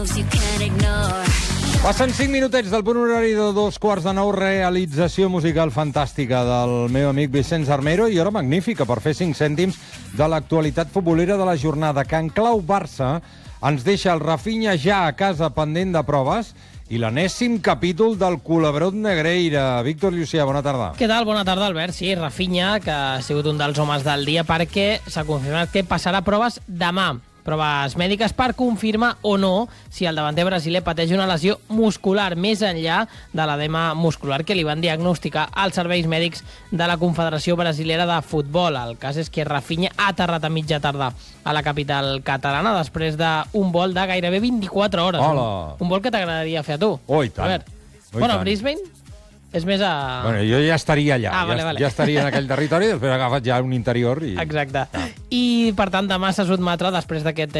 Passen 5 minutets del punt horari de 8:45, realització musical fantàstica del meu amic Vicenç Armero i hora magnífica per fer 5 cèntims de l'actualitat futbolera de la jornada, que en clau Barça ens deixa el Rafinha ja a casa pendent de proves i l'enèsim capítol del Culebrot Negreira. Víctor Llucià, bona tarda. Què tal? Bona tarda, Albert. Sí, Rafinha, que ha sigut un dels homes del dia perquè s'ha confirmat que passarà proves demà. Proves mèdiques per confirmar o no si el davanter brasiler pateix una lesió muscular més enllà de l'edema muscular que li van diagnosticar als serveis mèdics de la Confederació Brasilera de Futbol. El cas és que Rafinha ha aterrat a mitja tarda a la capital catalana després d'un vol de gairebé 24 hores. Hola. Un vol que t'agradaria fer a tu. Oh, i tant. A veure, Oh, bueno, tant. Brisbane és més a... Bueno, jo ja estaria allà, Vale. ja estaria en aquell territori, després agafat ja un interior i... Exacte. I, per tant, demà se sotmetrà, després d'aquest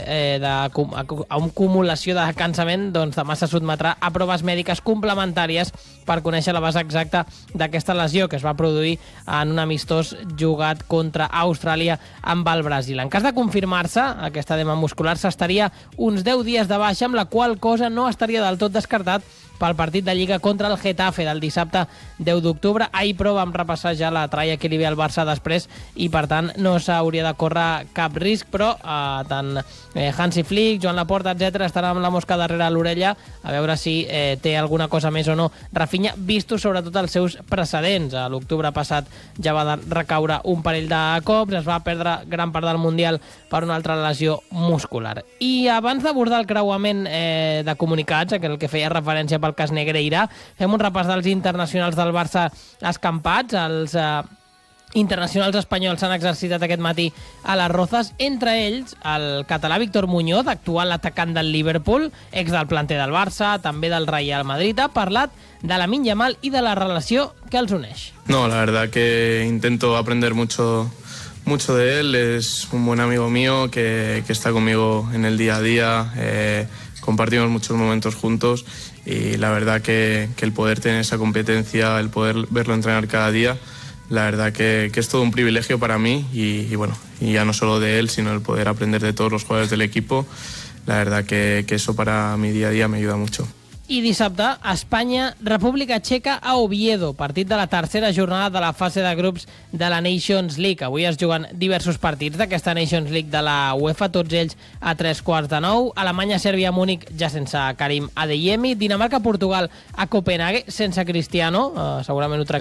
acumulació de cansament, doncs demà se sotmetrà a proves mèdiques complementàries per conèixer la base exacta d'aquesta lesió que es va produir en un amistós jugat contra Austràlia amb el Brasil. En cas de confirmar-se, aquesta edema muscular s'estaria uns 10 dies de baixa, amb la qual cosa no estaria del tot descartat pel partit de Lliga contra el Getafe del dissabte 10 d'octubre. Ahir, però, vam repassar ja la tralla que li ve al Barça després i, per tant, no s'hauria de córrer cap risc, però tant Hansi Flick, Joan Laporta, etc., estaran amb la mosca darrere l'orella a veure si té alguna cosa més o no Rafinha, vistos sobretot els seus precedents. A l'octubre passat ja va recaure un parell de cops, es va perdre gran part del Mundial per una altra lesió muscular. I abans d'abordar el creuament de comunicats, el que feia referència pel cas Negreira, fem un repàs dels internacionals del Barça escampats. Els internacionals espanyols s'han exercitat aquest matí a les Rozas, entre ells el català Víctor Muñoz, actual atacant del Liverpool, ex del planter del Barça, també del Real Madrid. Ha parlat de Lamine Yamal i de la relació que els uneix. No, la verdad que intento aprender mucho de él. Es un buen amigo mío que está conmigo en el día a día. Compartimos muchos momentos juntos y la verdad que el poder tener esa competencia, el poder verlo entrenar cada día, la verdad que es todo un privilegio para mí y bueno, y ya no solo de él, sino el poder aprender de todos los jugadores del equipo. La verdad que eso para mi día a día me ayuda mucho. I dissabte, Espanya, República Txeca a Oviedo, partit de la tercera jornada de la fase de grups de la Nations League. Avui es juguen diversos partits d'aquesta Nations League de la UEFA, tots ells a 8:45. Alemanya, Sèrbia, Múnich, ja sense Karim Adeyemi. Dinamarca, Portugal a Copenhague, sense Cristiano. Segurament ho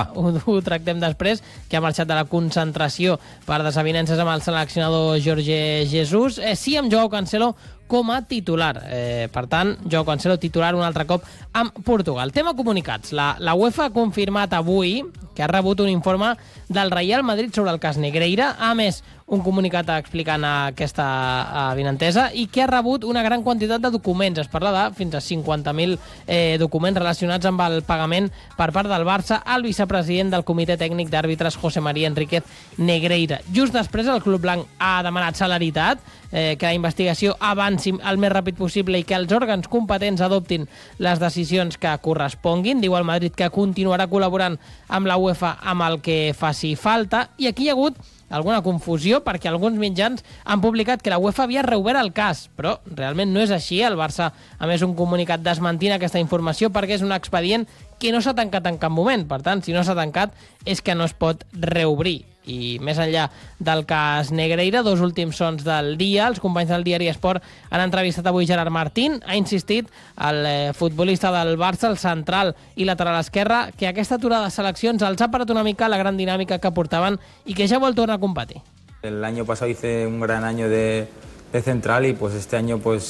tractem després, que ha marxat de la concentració per desavinences amb el seleccionador Jorge Jesus. Sí, amb Joao Cancelo com a titular. Per tant, Joao Cancelo titular un altre cop amb Portugal. Tema comunicats. La UEFA ha confirmat avui que ha rebut un informe del Real Madrid sobre el cas Negreira. A més, un comunicat explicant aquesta avinentesa i que ha rebut una gran quantitat de documents. Es parla de fins a 50.000 documents relacionats amb el pagament per part del Barça al vicepresident del Comitè Tècnic d'Àrbitres, José María Enríquez Negreira. Just després, el Club Blanc ha demanat celeritat, que la investigació avanci el més ràpid possible i que els òrgans competents adoptin les decisions que corresponguin. Diu el Madrid que continuarà col·laborant amb la UEFA amb el que faci falta. I aquí hi ha hagut alguna confusió perquè alguns mitjans han publicat que la UEFA havia reobert el cas, però realment no és així. El Barça, a més, un comunicat desmentint aquesta informació perquè és un expedient que no s'ha tancat en cap moment. Per tant, si no s'ha tancat és que no es pot reobrir. I més enllà del cas Negreira, dos últims sons del dia. Els companys del diari Esport han entrevistat avui Gerard Martín. Ha insistit el futbolista del Barça, el central i lateral esquerre, que aquesta aturada de seleccions els ha parat una mica la gran dinàmica que portaven i que ja vol tornar a competir. El año pasado hice un gran año de central y pues este año pues